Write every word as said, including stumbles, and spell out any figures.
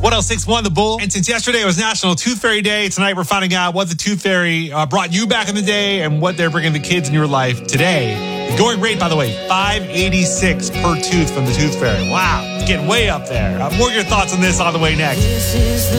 one oh six point one The Bull. And since yesterday was National Tooth Fairy Day, tonight we're finding out what the Tooth Fairy uh, brought you back in the day and what they're bringing the kids in your life today. The going rate, by the way, five eighty-six per tooth from the Tooth Fairy. Wow, getting way up there. Uh, more of your thoughts on this on the way next.